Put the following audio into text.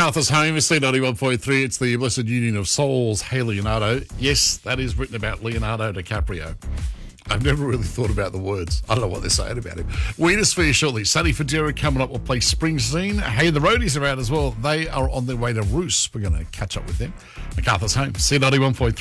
MacArthur's Home is C91.3. It's the Blessed Union of Souls. Hey, Leonardo. Yes, that is written about Leonardo DiCaprio. I've never really thought about the words. I don't know what they're saying about him. Weedus for you shortly. Sunny Federa coming up. We'll play Springsteen. Hey, the Roadies are out as well. They are on their way to Roos. We're going to catch up with them. MacArthur's Home, C91.3.